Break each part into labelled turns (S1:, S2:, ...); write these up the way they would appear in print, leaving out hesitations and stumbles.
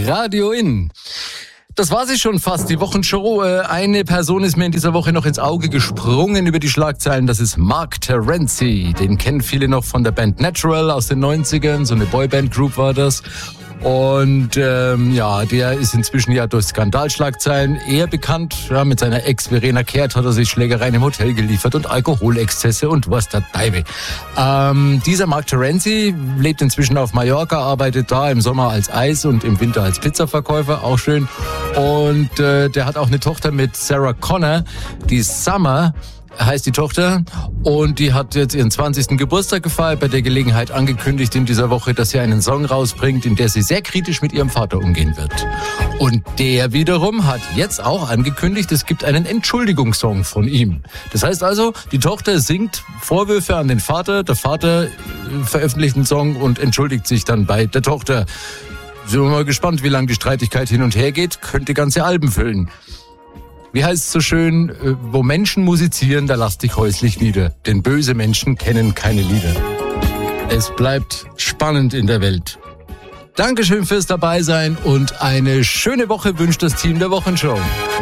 S1: Radio In. Das war sie schon fast, die Wochenshow. Eine Person ist mir in dieser Woche noch ins Auge gesprungen über die Schlagzeilen. Das ist Mark Terenzi. Den kennen viele noch von der Band Natural aus den 90ern. So eine Boyband-Group war das. Und der ist inzwischen ja durch Skandalschlagzeilen eher bekannt. Ja, mit seiner Ex Verena Kehrt hat er sich Schlägereien im Hotel geliefert und Alkoholexzesse und was der Teufel. Dieser Mark Terenzi lebt inzwischen auf Mallorca, arbeitet da im Sommer als Eis und im Winter als Pizzaverkäufer, auch schön. Und der hat auch eine Tochter mit Sarah Connor, die Summer heißt die Tochter, und die hat jetzt ihren 20. Geburtstag gefeiert, bei der Gelegenheit angekündigt in dieser Woche, dass sie einen Song rausbringt, in der sie sehr kritisch mit ihrem Vater umgehen wird. Und der wiederum hat jetzt auch angekündigt, es gibt einen Entschuldigungssong von ihm. Das heißt also, die Tochter singt Vorwürfe an den Vater, der Vater veröffentlicht einen Song und entschuldigt sich dann bei der Tochter. Sind wir mal gespannt, wie lange die Streitigkeit hin und her geht, könnte ganze Alben füllen. Wie heißt es so schön, wo Menschen musizieren, da lass dich häuslich nieder. Denn böse Menschen kennen keine Lieder. Es bleibt spannend in der Welt. Dankeschön fürs Dabeisein und eine schöne Woche wünscht das Team der Wochenshow.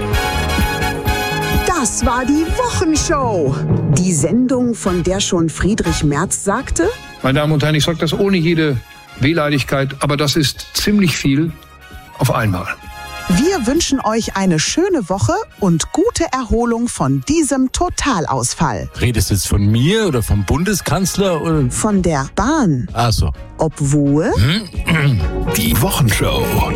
S2: Das war die Wochenshow. Die Sendung, von der schon Friedrich Merz sagte:
S3: Meine Damen und Herren, ich sage das ohne jede Wehleidigkeit, aber das ist ziemlich viel auf einmal.
S2: Wir wünschen euch eine schöne Woche und gute Erholung von diesem Totalausfall.
S1: Redest du jetzt von mir oder vom Bundeskanzler? Oder?
S2: Von der Bahn.
S1: Ach so.
S2: Obwohl...
S4: Die Wochenshow.